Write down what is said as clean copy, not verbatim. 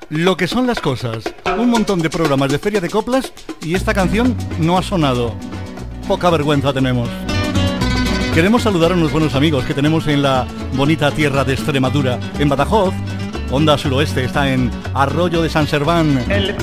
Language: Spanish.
Lo que son las cosas. Un montón de programas de Feria de Coplas y esta canción no ha sonado. Poca vergüenza tenemos. Queremos saludar a unos buenos amigos que tenemos en la bonita tierra de Extremadura, en Badajoz. Onda Suroeste está en Arroyo de San Serván.